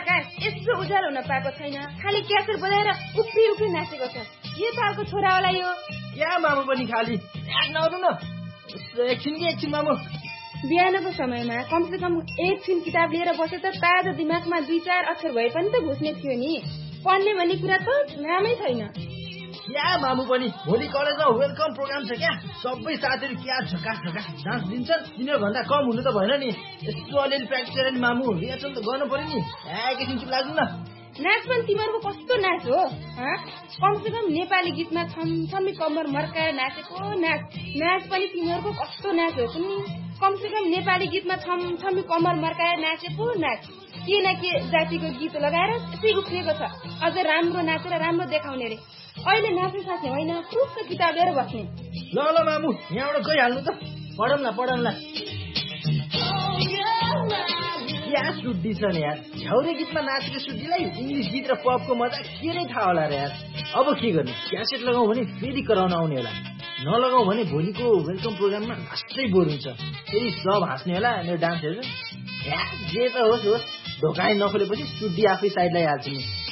आकाश यस्तो उज्यालो हुन पाएको छैन, खालि क्यासेट बजाएर उफ्री उफ्री नाचेको छ। के तालको छोरा होला यो? क्या मामु पनि खाली नआउनु न, एकछिन मामु। बिहानको समयमा कमसेकम एकछिन किताब लिएर बसे त ताजा दिमागमा 2-4 अक्षर भए पनि त घुस्ने थियो नि। पढ्ने भन्ने कुरा त नामै छैन। क्या मामु पनि भोलि कलेजमा वेलकम प्रोग्राम छ क्या, सबै साथीहरू क्या झकास डान्स दिन्छन्, तिनीहरू भन्दा कम हुनु त भएन नि। यस्तो अलिअलि प्र्याक्टिस गरेर नि मामु, रिहर्सल त गर्नु पर्यो नि। एकैछिन चुप लाग्नु न। नाच पनि तिमीहरूको कस्तो नाच हो? कमसेकम नेपाली गीतमा छमछमी कम्मर मर्काएर नाचेको नाच पनि तिमीहरूको कस्तो नाच हो कुन्नी? कमसेकम नेपाली गीतमा छमछमी कम्मर मर्काएर नाचेको नाच, के न के जातिको गीत लगाएर यसै उफ्रिएको छ। अझ राम्रो नाचेर राम्रो देखाउने रे। अहिले नाच्ने साथी होइन, खुब किताब लिएर बस्ने। ल मामु, यहाँबाट गइहाल्नु त, पढौँला। क्या सुड्डी छ नि यार, झ्याउरे गीतमा नाचेको सुड्डीलाई इङ्ग्लिस गीत र पपको मजा के नै थाहा होला र यार। अब के गर्ने, क्यासेट लगाउँ भने फेरि कराउन आउने होला, नलगाउँ भने भोलिको वेलकम प्रोग्राममा लास्टै बोर हुन्छ, फेरि सब हाँस्ने होला। मेरो डान्स हेर्छु, जे त होस्, ढोकाइ नखोलेपछि सुड्डी आफै साइडलाई हाल्छु नि।